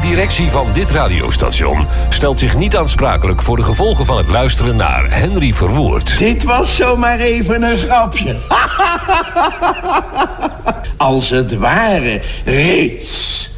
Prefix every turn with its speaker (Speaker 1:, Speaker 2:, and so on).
Speaker 1: directie van dit radiostation stelt zich niet aansprakelijk voor de gevolgen van het luisteren naar Henry Verwoerd.
Speaker 2: Dit was zomaar even een grapje. Als het ware reeds